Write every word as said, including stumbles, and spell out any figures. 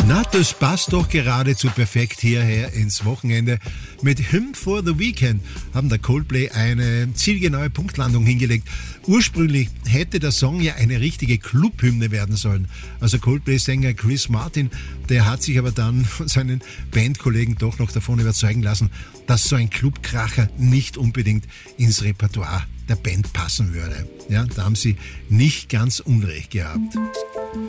Na, das passt doch geradezu perfekt hierher ins Wochenende. Mit Hymn for the Weekend haben der Coldplay eine zielgenaue Punktlandung hingelegt. Ursprünglich hätte der Song ja eine richtige Clubhymne werden sollen. Also Coldplay-Sänger Chris Martin, der hat sich aber dann von seinen Bandkollegen doch noch davon überzeugen lassen, dass so ein Clubkracher nicht unbedingt ins Repertoire der Band passen würde. Ja, da haben sie nicht ganz unrecht gehabt.